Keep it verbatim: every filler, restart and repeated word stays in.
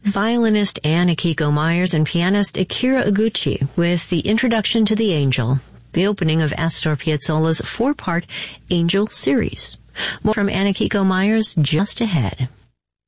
Violinist Anne Akiko Myers and pianist Akira Iguchi with the introduction to The Angel, the opening of Astor Piazzolla's four-part Angel series. More from Anne Akiko Myers just ahead.